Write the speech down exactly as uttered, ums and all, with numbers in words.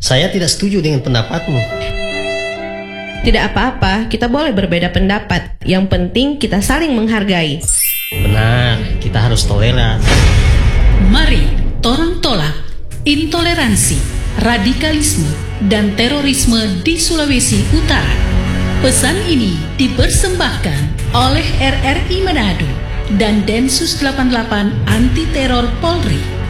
Saya tidak setuju dengan pendapatmu. Tidak apa-apa, kita boleh berbeda pendapat. Yang penting kita saling menghargai. Benar, kita harus toleran. Mari torang tolak intoleransi, radikalisme, dan terorisme di Sulawesi Utara. Pesan ini dipersembahkan oleh R R I Manado dan Densus delapan puluh delapan Anti Teror Polri.